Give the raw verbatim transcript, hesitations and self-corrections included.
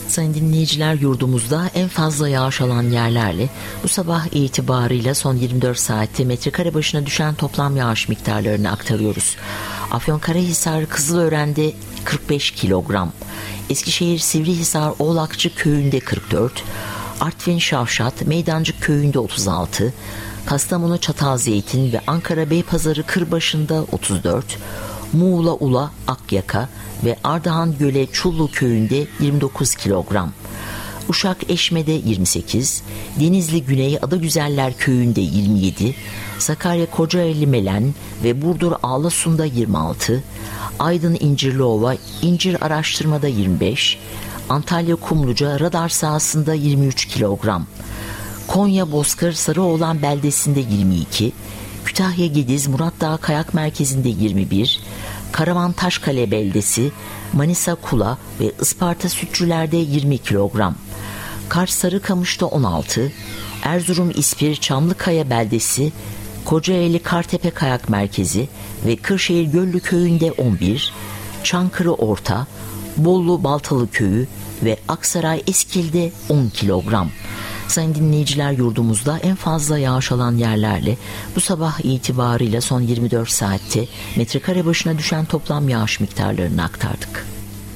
Sayın dinleyiciler, yurdumuzda en fazla yağış alan yerlerle bu sabah itibarıyla son yirmi dört saatte metrekare başına düşen toplam yağış miktarlarını aktarıyoruz. Afyonkarahisar Kızılören'de kırk beş kilogram, Eskişehir Sivrihisar Oğlakçı Köyü'nde kırk dört, Artvin Şavşat Meydancık Köyü'nde otuz altı, Kastamonu Çatalzeytin ve Ankara Beypazarı Kırbaşı'nda otuz dört, Muğla Ula Akyaka ve Ardahan Göle Çullu Köyü'nde yirmi dokuz kilogram, Uşak Eşme'de yirmi sekiz, Denizli Güney Adagüzeller Köyü'nde yirmi yedi, Sakarya Kocaeli Melen ve Burdur Ağlasun'da yirmi altı, Aydın İncirliova İncir Araştırma'da yirmi beş, Antalya Kumluca radar sahasında yirmi üç kilogram, Konya Bozkır Sarıoğlan beldesinde yirmi iki, Kütahya Gediz Muratdağ Kayak Merkezi'nde yirmi bir, Karaman Taşkale beldesi, Manisa Kula ve Isparta Sütçüler'de yirmi kilogram, Kars Sarıkamış'ta on altı, Erzurum İspir Çamlıkaya beldesi, Kocaeli Kartepe Kayak Merkezi ve Kırşehir Göllü Köyü'nde on bir, Çankırı Orta, Bollu Baltalı Köyü ve Aksaray Eskil'de on kilogram. Sayın dinleyiciler, yurdumuzda en fazla yağış alan yerlerle bu sabah itibarıyla son yirmi dört saatte metrekare başına düşen toplam yağış miktarlarını aktardık.